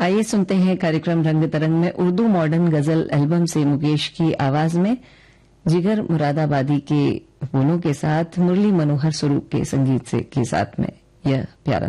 आइए सुनते हैं कार्यक्रम रंग तरंग में उर्दू मॉडर्न गजल एल्बम से मुकेश की आवाज में जिगर मुरादाबादी के बोलों के साथ मुरली मनोहर स्वरूप के संगीत के साथ में यह प्यारा